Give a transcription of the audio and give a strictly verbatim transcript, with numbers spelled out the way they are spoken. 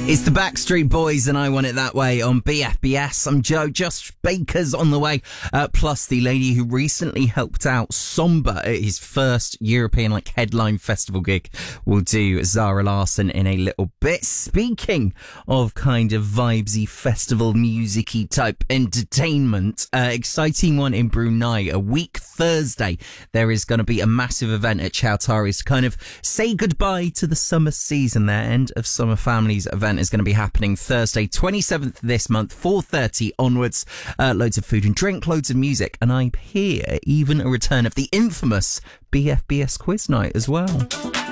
It's the Backstreet Boys and I Want It That Way on B F B S. I'm Joe. Just Baker's on the way. Uh, plus the lady who recently helped out Somber at his first European like headline festival gig will do Zara Larsson in a little bit. Speaking of kind of vibesy festival musicy type entertainment, uh, exciting one in Brunei. A week Thursday, there is going to be a massive event at Chowtaris to kind of say goodbye to the summer season. Their end of summer families event is going to be happening Thursday, twenty-seventh this month, four thirty onwards. Uh, loads of food and drink, loads of music, and I hear even a return of the infamous B F B S quiz night as well.